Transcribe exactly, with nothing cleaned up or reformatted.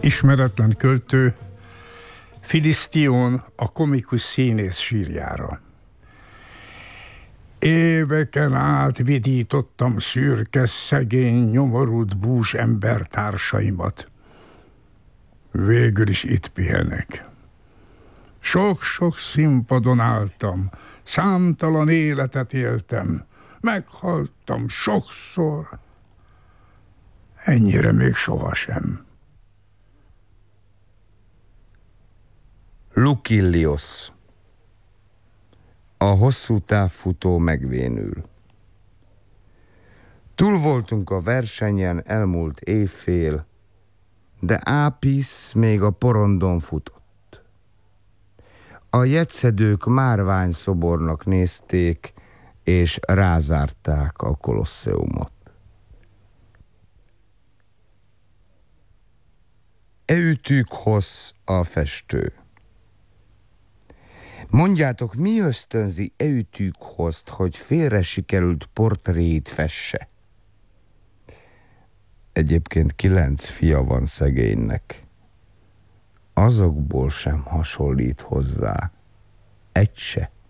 Ismeretlen költő, Filisztion a komikus színész sírjára. Éveken át vidítottam szürke, szegény, nyomorult bús embertársaimat. Végül is itt pihenek. Sok-sok színpadon álltam, számtalan életet éltem, meghaltam sokszor. Ennyire még sohasem. Lucilios. A hosszú távfutó megvénül. Túl voltunk a versenyen, elmúlt évfél, de Ápisz még a porondon futott. A jetszedők márványszobornak nézték, és rázárták a kolosseumot. Eutykhosz a festő. Mondjátok, mi ösztönzi Eutykhoszt, hogy félre sikerült portréit fesse? Egyébként kilenc fia van szegénynek. Azokból sem hasonlít hozzá. Egy se.